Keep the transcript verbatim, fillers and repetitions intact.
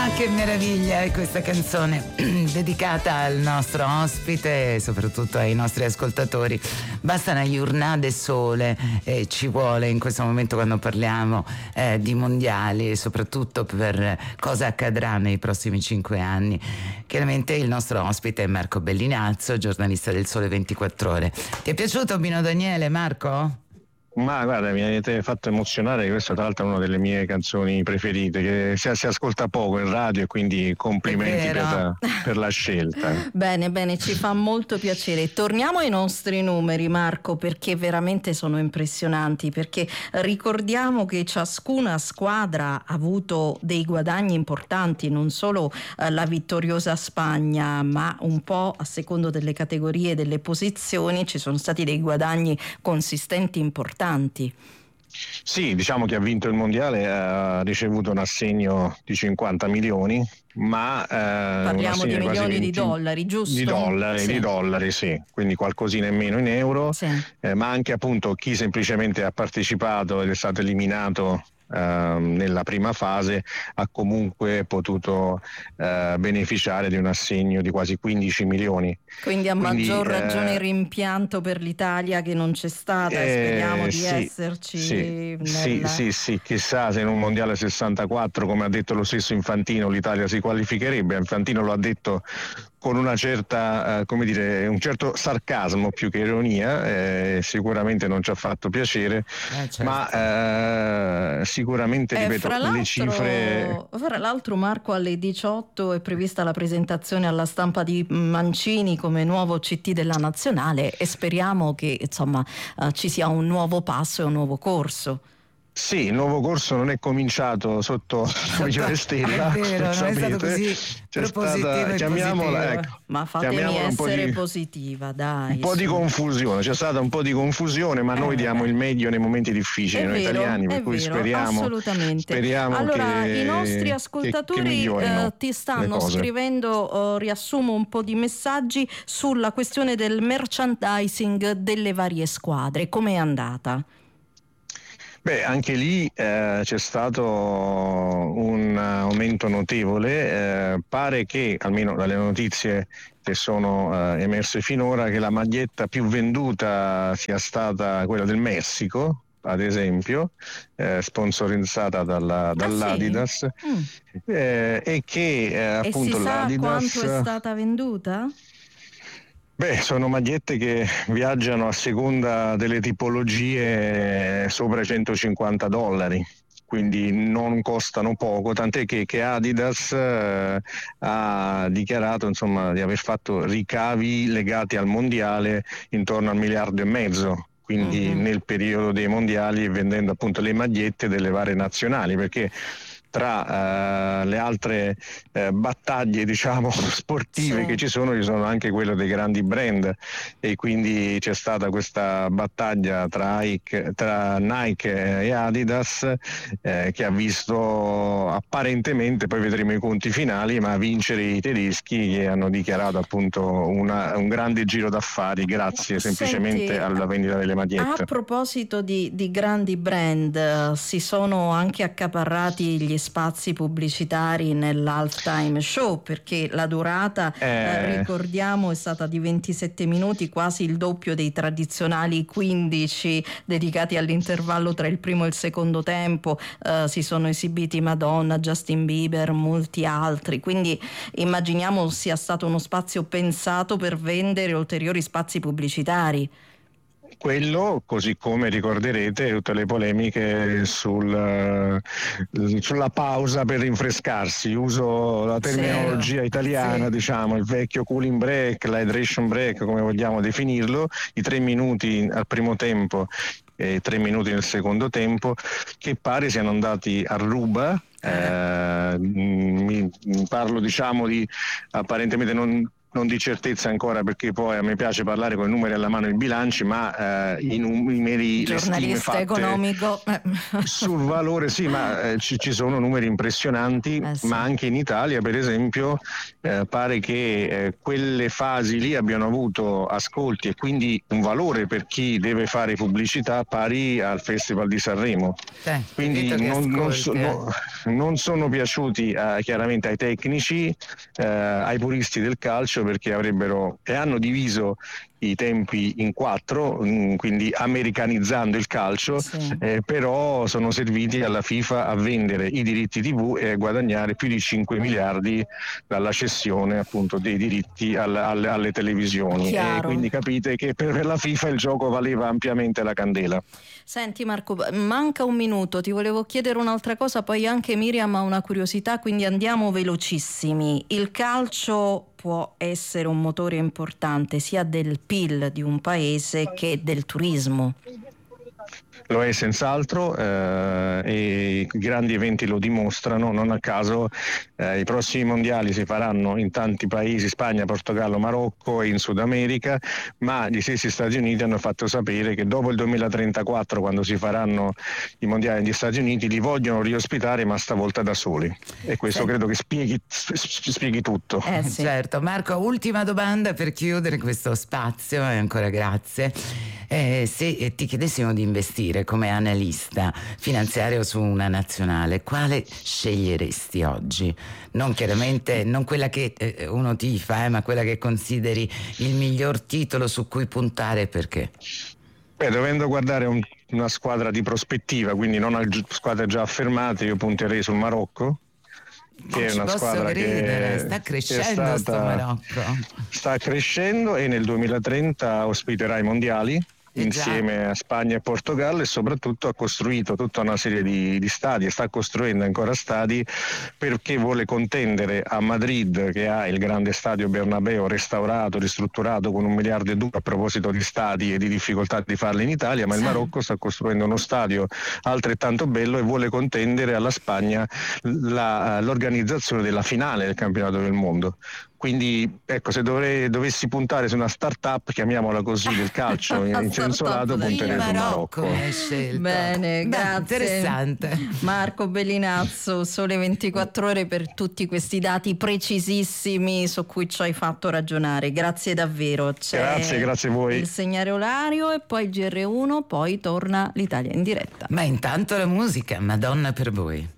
Ah, che meraviglia è questa canzone dedicata al nostro ospite e soprattutto ai nostri ascoltatori. Basta una giornata de sole, eh, ci vuole in questo momento quando parliamo eh, di mondiali e soprattutto per cosa accadrà nei prossimi cinque anni. Chiaramente il nostro ospite è Marco Bellinazzo, giornalista del Sole ventiquattro Ore. Ti è piaciuto Pino Daniele, Marco? Ma guarda, mi avete fatto emozionare, questa tra l'altro è una delle mie canzoni preferite, che si, si ascolta poco in radio e quindi complimenti per la, per la scelta. Bene, bene, ci fa molto piacere. Torniamo ai nostri numeri, Marco, perché veramente sono impressionanti, perché ricordiamo che ciascuna squadra ha avuto dei guadagni importanti, non solo eh, la vittoriosa Spagna, ma un po' a secondo delle categorie e delle posizioni ci sono stati dei guadagni consistenti importanti. Sì, diciamo che ha vinto il mondiale, ha ricevuto un assegno di cinquanta milioni, ma eh, parliamo di milioni venti di dollari, giusto? Di dollari, sì. di dollari, sì, quindi qualcosina in meno in euro, sì. eh, ma anche appunto chi semplicemente ha partecipato ed è stato eliminato Uh, nella prima fase ha comunque potuto uh, beneficiare di un assegno di quasi quindici milioni. Quindi a Quindi, maggior ragione eh, il rimpianto per l'Italia che non c'è stata, eh, speriamo di sì, esserci sì, nella... sì, sì, sì, chissà se in un mondiale sessantaquattro, come ha detto lo stesso Infantino, l'Italia si qualificherebbe. Infantino lo ha detto con una certa, uh, come dire, un certo sarcasmo più che ironia, eh, sicuramente non ci ha fatto piacere, eh, certo. ma uh, sicuramente, eh, ripeto, fra le cifre... Fra l'altro, Marco, alle diciotto è prevista la presentazione alla stampa di Mancini come nuovo C T della Nazionale e speriamo che insomma uh, ci sia un nuovo passo e un nuovo corso. Sì, il nuovo corso non è cominciato sotto la migliore stella, è vero, non è stato così c'è stata, chiamiamola, ecco, ma fatemi essere di, positiva, dai. Un po' su. di confusione, c'è stata un po' di confusione, ma eh, noi diamo beh. il meglio nei momenti difficili, è noi vero, italiani, per cui vero, speriamo, assolutamente. speriamo allora, che, i nostri ascoltatori che, che eh, ti stanno scrivendo, uh, riassumo un po' di messaggi sulla questione del merchandising delle varie squadre, com'è andata? Beh, anche lì eh, c'è stato un aumento notevole, eh, pare che, almeno dalle notizie che sono eh, emerse finora, che la maglietta più venduta sia stata quella del Messico, ad esempio, eh, sponsorizzata dalla, dall'Adidas, ah, sì? mm. eh, e che eh, appunto e si sa l'Adidas... quanto è stata venduta? Beh, sono magliette che viaggiano a seconda delle tipologie sopra i centocinquanta dollari, quindi non costano poco, tant'è che, che Adidas eh, ha dichiarato insomma di aver fatto ricavi legati al mondiale intorno al miliardo e mezzo. Quindi uh-huh. nel periodo dei mondiali, vendendo appunto le magliette delle varie nazionali, perché tra uh, le altre uh, battaglie diciamo sportive sì. che ci sono, ci sono anche quelle dei grandi brand, e quindi c'è stata questa battaglia tra Nike, tra Nike e Adidas eh, che ha visto apparentemente, poi vedremo i conti finali, ma vincere i tedeschi, che hanno dichiarato appunto una, un grande giro d'affari grazie semplicemente Senti, alla vendita delle magliette. A proposito di, di grandi brand, uh, si sono anche accaparrati gli spazi pubblicitari nell'halftime show, perché la durata eh... Eh, ricordiamo è stata di ventisette minuti, quasi il doppio dei tradizionali quindici dedicati all'intervallo tra il primo e il secondo tempo. Eh, si sono esibiti Madonna, Justin Bieber, molti altri, quindi immaginiamo sia stato uno spazio pensato per vendere ulteriori spazi pubblicitari. Quello, così come ricorderete tutte le polemiche sul, sulla pausa per rinfrescarsi, uso la terminologia sì, italiana, sì. diciamo il vecchio cooling break, l'hydration break, come vogliamo definirlo, i tre minuti al primo tempo e tre minuti nel secondo tempo, che pare siano andati a ruba. Eh, mi parlo diciamo di apparentemente non non di certezza ancora, perché poi a me piace parlare con i numeri alla mano, i bilanci, ma eh, i numeri, le stime fatte economico sul valore, sì, ma eh, ci, ci sono numeri impressionanti, eh sì. ma anche in Italia per esempio eh, pare che eh, quelle fasi lì abbiano avuto ascolti e quindi un valore per chi deve fare pubblicità pari al Festival di Sanremo. Eh, quindi non, non, so, eh. no, non sono piaciuti eh, chiaramente ai tecnici, eh, ai puristi del calcio, perché avrebbero e hanno diviso i tempi in quattro, quindi americanizzando il calcio, sì. eh, però sono serviti alla FIFA a vendere i diritti tivù e a guadagnare più di cinque miliardi dalla cessione appunto dei diritti alle, alle, alle televisioni. E quindi capite che per la FIFA il gioco valeva ampiamente la candela. Senti Marco, manca un minuto, ti volevo chiedere un'altra cosa, poi anche Miriam ha una curiosità, quindi andiamo velocissimi. Il calcio può essere un motore importante sia del P I L di un paese che del turismo. Lo è senz'altro, eh, e i grandi eventi lo dimostrano. Non a caso eh, i prossimi mondiali si faranno in tanti paesi, Spagna, Portogallo, Marocco e in Sud America, ma gli stessi Stati Uniti hanno fatto sapere che dopo il duemilatrentaquattro, quando si faranno i mondiali negli Stati Uniti, li vogliono riospitare, ma stavolta da soli, e questo sì. credo che spieghi, spieghi tutto. Eh, sì. Certo. Marco, ultima domanda per chiudere questo spazio, e ancora grazie. Eh, se ti chiedessimo di investire come analista finanziario su una nazionale, quale sceglieresti oggi? Non chiaramente, non quella che eh, uno tifa, eh, ma quella che consideri il miglior titolo su cui puntare, perché? Beh, dovendo guardare un, una squadra di prospettiva, quindi non a squadre già affermate, io punterei sul Marocco. Che non è una squadra credere, che sta crescendo stata, sto Marocco. Sta crescendo e nel duemilatrenta ospiterà i mondiali. Eh insieme già. a Spagna e Portogallo, e soprattutto ha costruito tutta una serie di, di stadi e sta costruendo ancora stadi, perché vuole contendere a Madrid, che ha il grande stadio Bernabeu restaurato, ristrutturato con un miliardo e due, a proposito di stadi e di difficoltà di farli in Italia, ma sì. il Marocco sta costruendo uno stadio altrettanto bello e vuole contendere alla Spagna la, l'organizzazione della finale del campionato del mondo. Quindi ecco, se dovrei, dovessi puntare su una start-up, chiamiamola così, del calcio incensolato, punterei sul Marocco. Bene, grazie. Interessante. Marco Bellinazzo, Sole ventiquattro Ore, per tutti questi dati precisissimi su cui ci hai fatto ragionare. Grazie davvero. C'è grazie, grazie a voi. Il segnale orario e poi il G R uno, poi torna l'Italia in diretta. Ma intanto la musica, Madonna per voi.